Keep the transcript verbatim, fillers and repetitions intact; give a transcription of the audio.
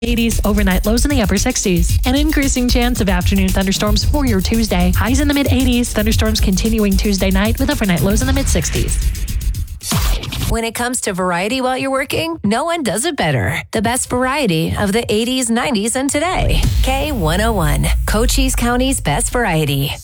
eighties, overnight lows in the upper sixties. An increasing chance of afternoon thunderstorms for your Tuesday. Highs in the mid-eighties, thunderstorms continuing Tuesday night with overnight lows in the mid-sixties. When it comes to variety while you're working, no one does it better. The best variety of the eighties, nineties, and today. K one oh one, Cochise County's best variety.